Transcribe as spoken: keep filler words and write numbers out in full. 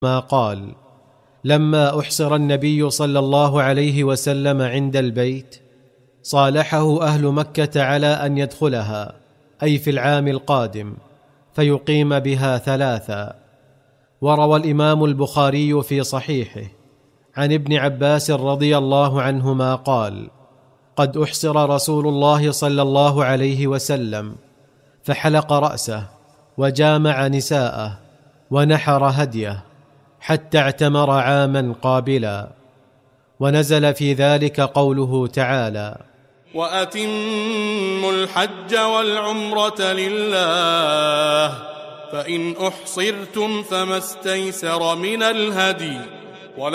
ما قال: لما أحصر النبي صلى الله عليه وسلم عند البيت صالحه أهل مكة على أن يدخلها، أي في العام القادم، فيقيم بها ثلاثا. وروى الإمام البخاري في صحيحه عن ابن عباس رضي الله عنهما قال: قد أحصر رسول الله صلى الله عليه وسلم فحلق رأسه وجامع نساءه ونحر هديه حتى اعتمر عاما قابلا. ونزل في ذلك قوله تعالى: وأتموا الحج والعمرة لله، فإن أحصرتم فما استيسر من الهدي،